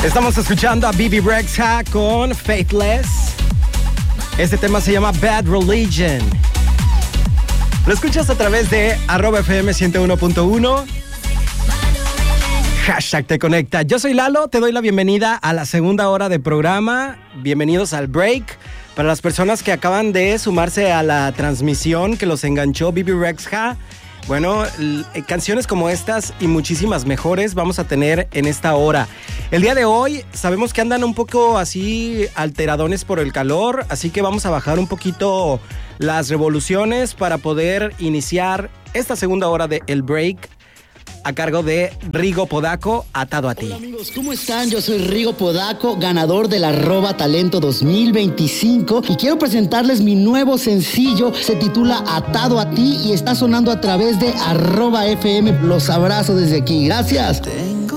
Estamos escuchando a Bebe Rexha con Faithless. Este tema se llama Bad Religion. Lo escuchas a través de @FM 101.1. Hashtag te conecta. Yo soy Lalo, te doy la bienvenida a la segunda hora de programa. Bienvenidos al break. Para las personas que acaban de sumarse a la transmisión que los enganchó Bebe Rexha, bueno, canciones como estas y muchísimas mejores vamos a tener en esta hora. El día de hoy sabemos que andan un poco así alteradones por el calor, así que vamos a bajar un poquito las revoluciones para poder iniciar esta segunda hora de El Break a cargo de Rigo Podaco, Atado a ti. Hola amigos, ¿cómo están? Yo soy Rigo Podaco, ganador del @talento 2025 y quiero presentarles mi nuevo sencillo. Se titula Atado a ti y está sonando a través de @FM. Los abrazo desde aquí. Gracias.